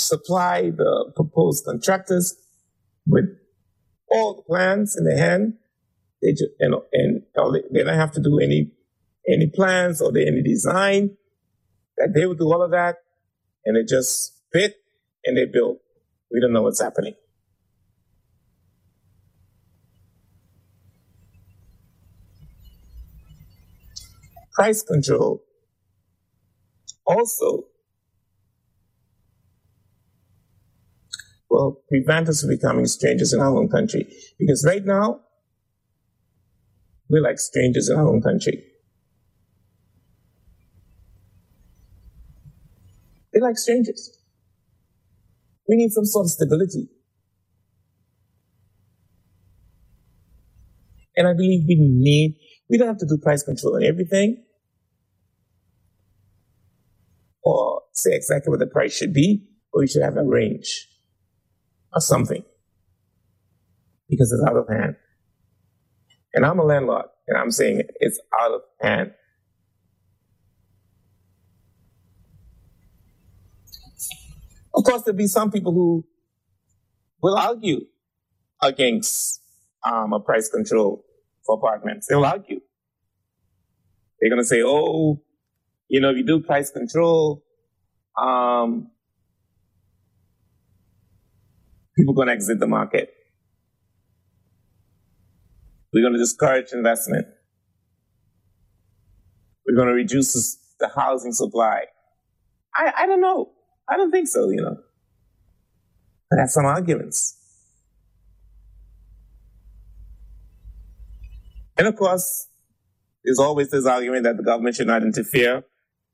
supply the proposed contractors with all the plans in their hand. They just, they don't have to do any plans or any design. That they would do all of that, and they just bid and they build. We don't know what's happening. Price control also will prevent us from becoming strangers in our own country. Because right now, we're like strangers in our own country. We're like strangers. We need some sort of stability. And I believe we don't have to do price control on everything or say exactly what the price should be, but we should have a range or something because it's out of hand. And I'm a landlord, and I'm saying it's out of hand. Of course, there'll be some people who will argue against a price control for apartments. They'll argue. They're going to say, oh, if you do price control, people are going to exit the market. We're going to discourage investment. We're going to reduce the housing supply. I don't know. I don't think so, But that's some arguments. And of course, there's always this argument that the government should not interfere.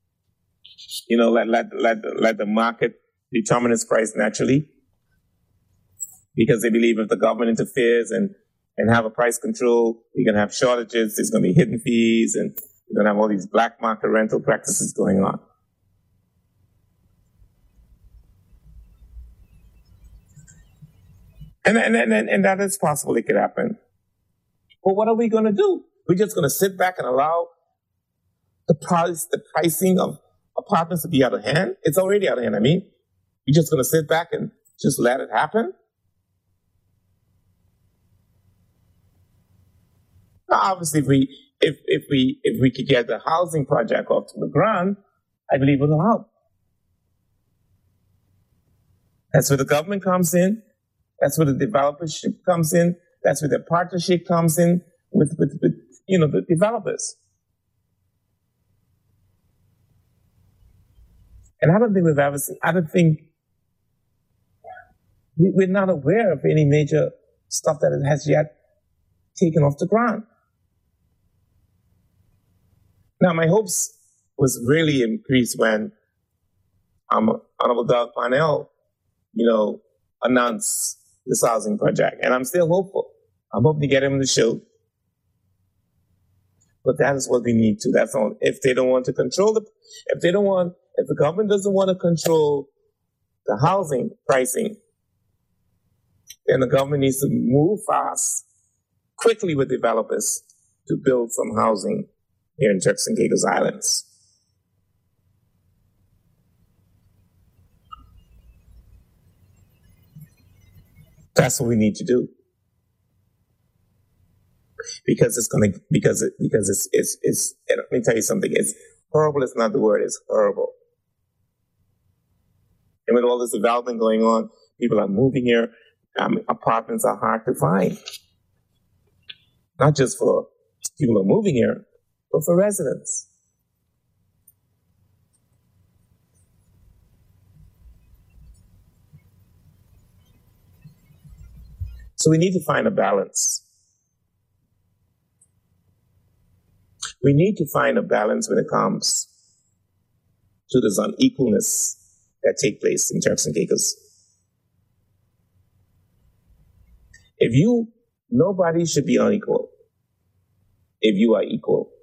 Let the market determine its price naturally. Because they believe if the government interferes and have a price control, you're going to have shortages, there's going to be hidden fees, and you're going to have all these black market rental practices going on. And that is possible it could happen. But what are we going to do? We're just going to sit back and allow the pricing of apartments to be out of hand? It's already out of hand. We're just going to sit back and just let it happen? Now, obviously, if we could get the housing project off to the ground, I believe it will help. That's where the government comes in. That's where the developership comes in. That's where the partnership comes in with the developers. And I don't think we've ever seen, we're not aware of any major stuff that it has yet taken off the ground. Now, my hopes was really increased when Honorable Doug Parnell, announced this housing project. And I'm still hopeful. I'm hoping to get him on the show. But that is what we need to. That's all. If they don't want to control if the government doesn't want to control the housing pricing, then the government needs to move fast, quickly with developers to build some housing here in Turks and Caicos Islands. That's what we need to do. Because let me tell you something. It's horrible. It's not the word. It's horrible. And with all this development going on, people are moving here. Apartments are hard to find. Not just for people who are moving here, but for residents. So we need to find a balance. We need to find a balance when it comes to this unequalness that take place in Turks and Caicos. Nobody should be unequal. If you are equal,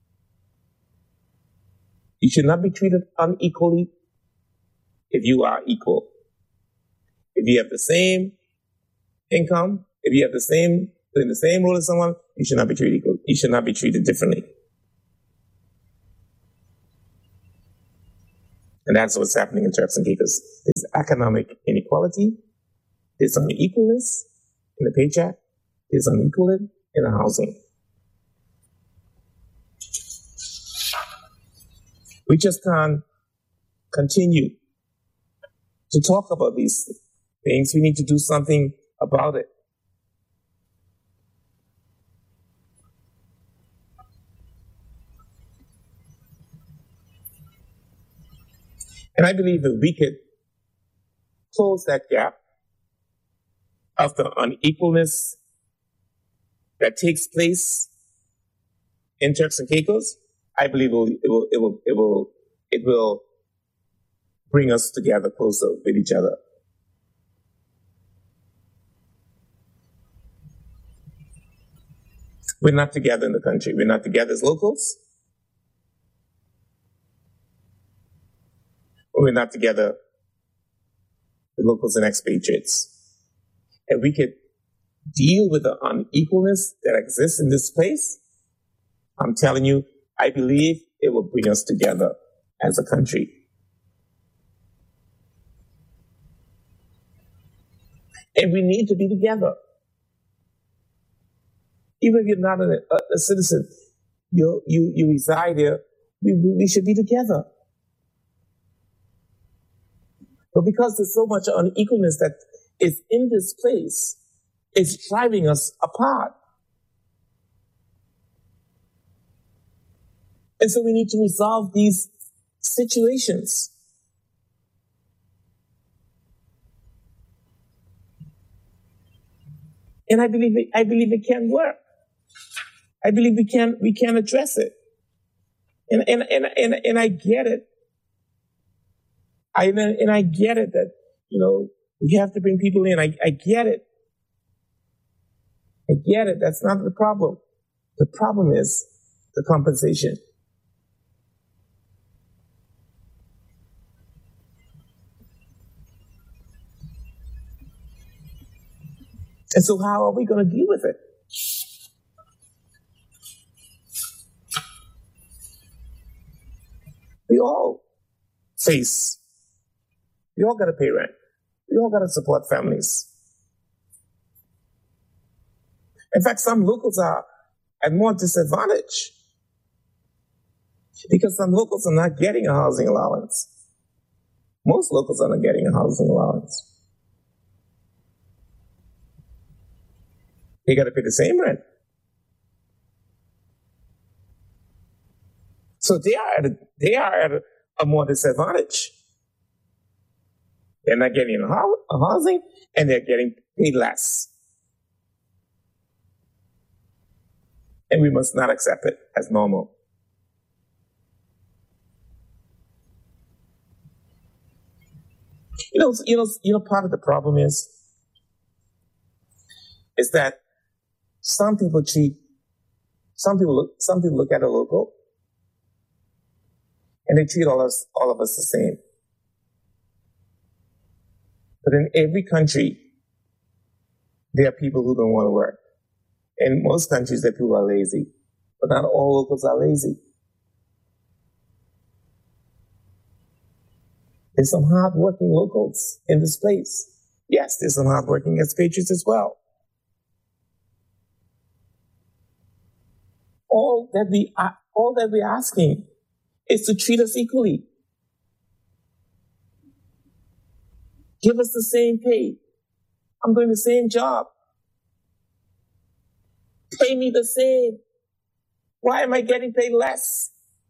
you should not be treated unequally if you are equal. If you have the same income, if you have the same role as someone, you should not be treated equal. You should not be treated differently. And that's what's happening in Turks and Caicos. There's economic inequality. There's unequalness in the paycheck. There's unequalness in the housing. We just can't continue to talk about these things. We need to do something about it. And I believe that we could close that gap of the unequalness that takes place in Turks and Caicos. I believe it will bring us together closer with each other. We're not together in the country. We're not together as locals. We're not together with locals and expatriates. And we could deal with the unequalness that exists in this place. I'm telling you, I believe it will bring us together as a country. And we need to be together. Even if you're not a citizen, you reside here, we should be together. But because there's so much unequalness that is in this place, it's driving us apart. And so we need to resolve these situations. And I believe it can work. I believe we can address it. And I get it. I get it that, we have to bring people in. I get it. I get it. That's not the problem. The problem is the compensation. And so how are we going to deal with it? We all got to pay rent. We all got to support families. In fact, some locals are at more disadvantage because some locals are not getting a housing allowance. Most locals are not getting a housing allowance. They got to pay the same rent. So they are at a more disadvantage. They're not getting a housing, and they're getting paid less. And we must not accept it as normal. Part of the problem is that some people look at a local and they treat all of us the same. But in every country, there are people who don't want to work. In most countries, there are people who are lazy. But not all locals are lazy. There's some hard-working locals in this place. Yes, there's some hard-working expatriates as well. All that we're asking is to treat us equally. Give us the same pay. I'm doing the same job. Pay me the same. Why am I getting paid less?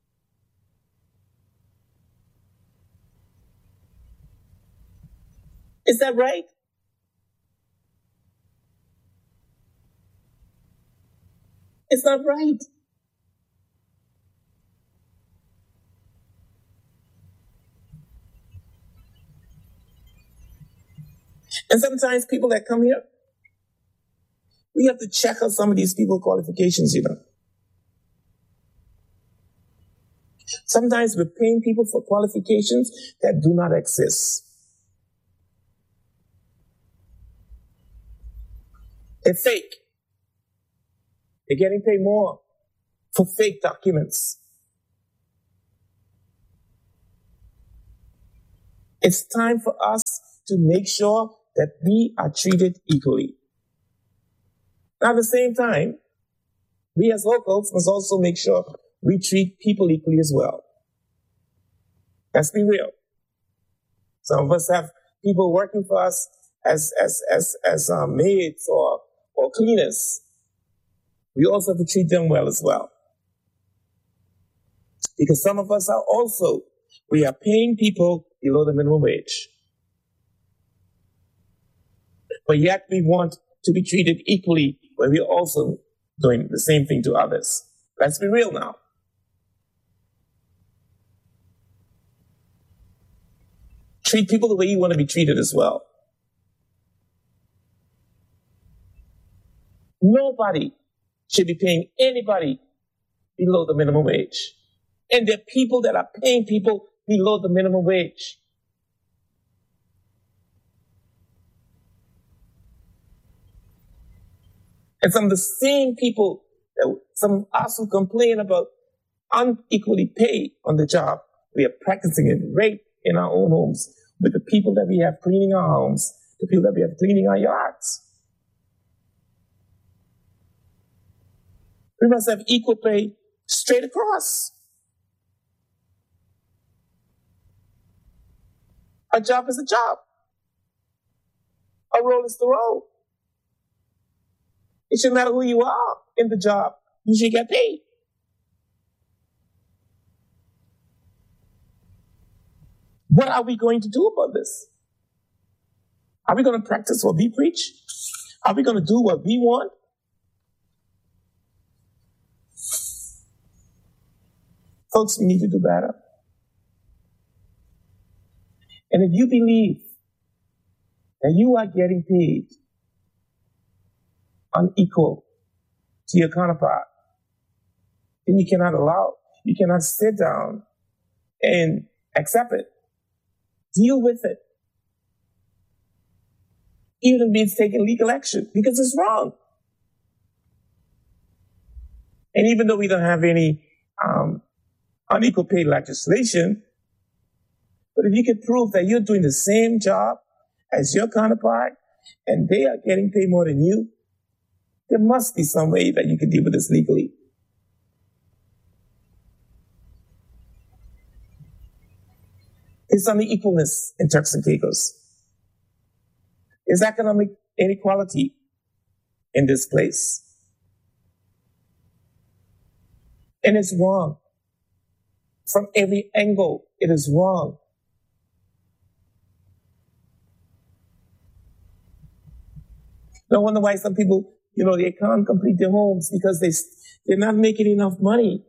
Is that right? It's not right. And sometimes people that come here, we have to check out some of these people's qualifications, Sometimes we're paying people for qualifications that do not exist. They're fake. They're getting paid more for fake documents. It's time for us to make sure that we are treated equally. At the same time, we as locals must also make sure we treat people equally as well. Let's be real. Some of us have people working for us as maids or cleaners. We also have to treat them well as well. Because some of us we are paying people below the minimum wage. But yet we want to be treated equally when we're also doing the same thing to others. Let's be real now. Treat people the way you want to be treated as well. Nobody should be paying anybody below the minimum wage. And there are people that are paying people below the minimum wage. And some of the same people, some of us who complain about unequally pay on the job, we are practicing it right in our own homes with the people that we have cleaning our homes, the people that we have cleaning our yards. We must have equal pay straight across. A job is a job. A role is the role. It shouldn't matter who you are in the job. You should get paid. What are we going to do about this? Are we going to practice what we preach? Are we going to do what we want? Folks, we need to do better. And if you believe that you are getting paid unequal to your counterpart, then you cannot sit down and accept it. Deal with it. Even if it means taking legal action, because it's wrong. And even though we don't have any unequal pay legislation, but if you could prove that you're doing the same job as your counterpart and they are getting paid more than you, there must be some way that you can deal with this legally. There's unequalness in Turks and Caicos. There's economic inequality in this place. And it's wrong. From every angle, it is wrong. No wonder why some people, they can't complete their homes because they're not making enough money.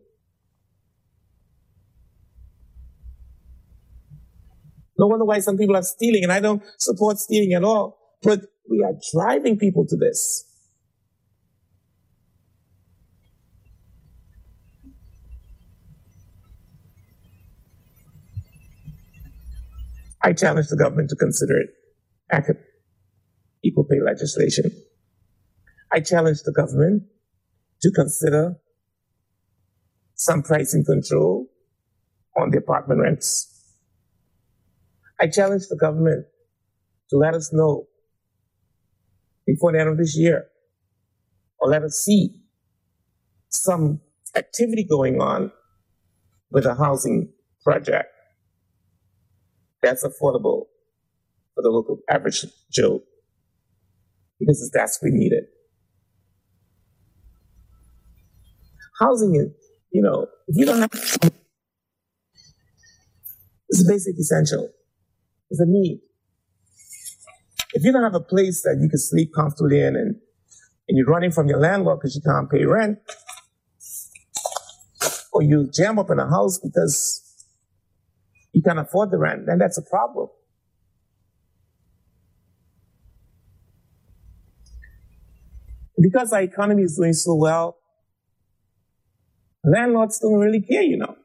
No wonder why some people are stealing, and I don't support stealing at all, but we are driving people to this. I challenge the government to consider it equal pay legislation. I challenge the government to consider some pricing control on the apartment rents. I challenge the government to let us know before the end of this year, or let us see some activity going on with a housing project that's affordable for the local average Joe, because it's desperately needed. Housing is, if you don't have, it's a basic essential. It's a need. If you don't have a place that you can sleep comfortably in and you're running from your landlord because you can't pay rent, or you jam up in a house because you can't afford the rent, then that's a problem. Because our economy is doing so well, landlords don't really care,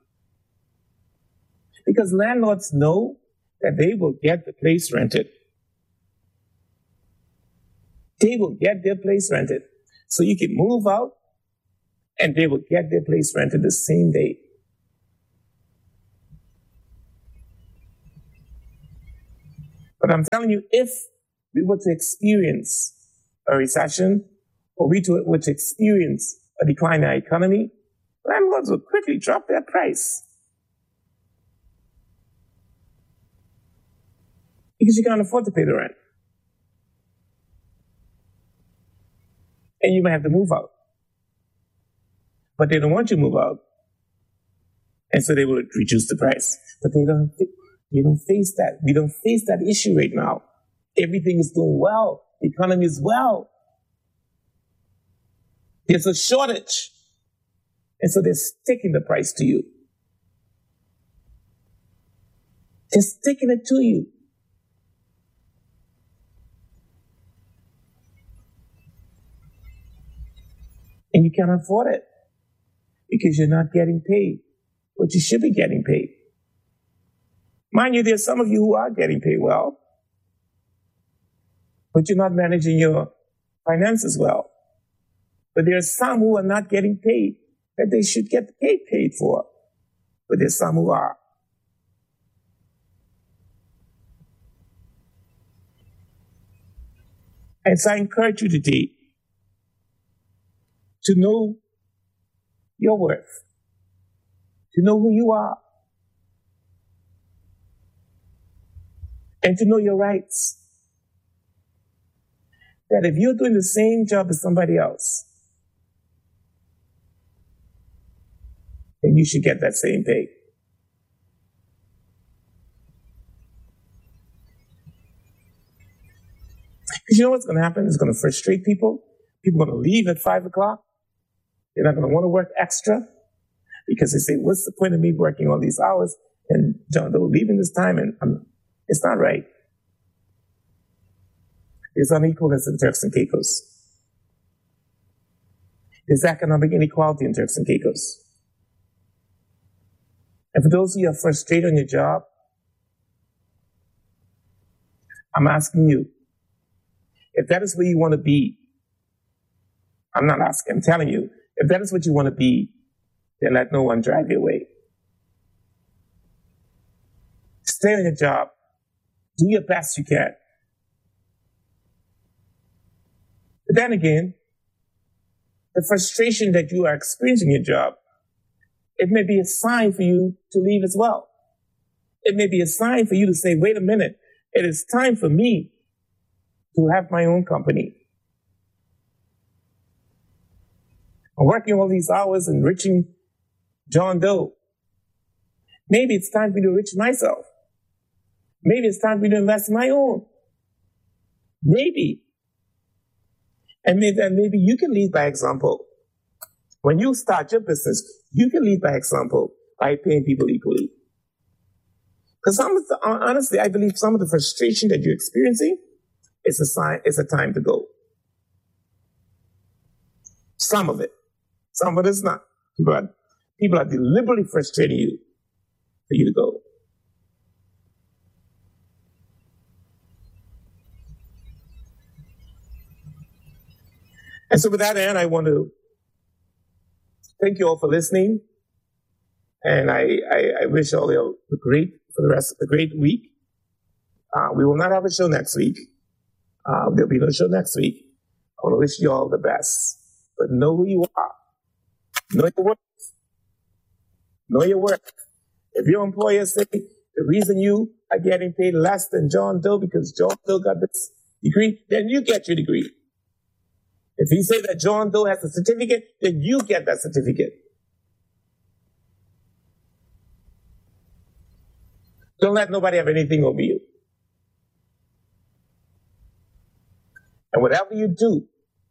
Because landlords know that they will get the place rented. They will get their place rented. So you can move out and they will get their place rented the same day. But I'm telling you, if we were to experience a recession, or we were to experience a decline in our economy, landlords would quickly drop their price. Because you can't afford to pay the rent. And you might have to move out. But they don't want you to move out. And so they will reduce the price. But they don't face that. We don't face that issue right now. Everything is doing well. The economy is well. There's a shortage. And so they're sticking the price to you. They're sticking it to you. And you can't afford it because you're not getting paid what you should be getting paid. Mind you, there's some of you who are getting paid well, but you're not managing your finances well. But there are some who are not getting paid that they should get paid for. But there's some who are. And so I encourage you today to know your worth, to know who you are, and to know your rights. That if you're doing the same job as somebody else, then you should get that same pay. Because you know what's going to happen? It's going to frustrate people. People are going to leave at 5 o'clock. They're not going to want to work extra because they say, what's the point of me working all these hours and John Doe leaving this time? And it's not right. There's unequalness in Turks and Caicos. There's economic inequality in Turks and Caicos. And for those of you who are frustrated on your job, I'm asking you, if that is where you want to be, I'm not asking, I'm telling you, if that is what you want to be, then let no one drive you away. Stay on your job. Do your best you can. But then again, the frustration that you are experiencing in your job, it may be a sign for you to leave as well. It may be a sign for you to say, wait a minute, it is time for me to have my own company. I'm working all these hours enriching John Doe. Maybe it's time for me to enrich myself. Maybe it's time for me to invest in my own. Maybe. And maybe you can lead by example. When you start your business, you can lead by example by paying people equally. Because honestly, I believe some of the frustration that you're experiencing is a sign, it's a time to go. Some of it. Some of it is not. People are deliberately frustrating you for you to go. And so with that end, I want to thank you all for listening. And I wish all you for the rest of the great week. We will not have a show next week. There'll be no show next week. I want to wish you all the best. But know who you are. Know your worth. Know your worth. If your employer say the reason you are getting paid less than John Doe because John Doe got this degree, then you get your degree. If he say that John Doe has a certificate, then you get that certificate. Don't let nobody have anything over you. And whatever you do,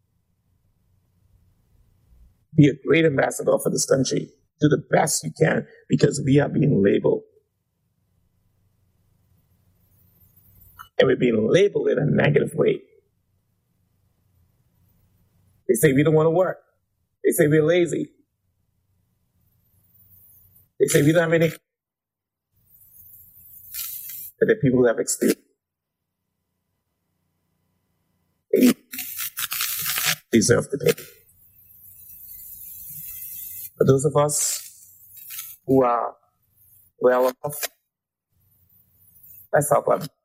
be a great ambassador for this country. Do the best you can because we are being labeled. And we're being labeled in a negative way. They say we don't want to work. They say we're lazy. They say we don't have any. But the people who have experience, they deserve to pay. For those of us who are well off, let's help them.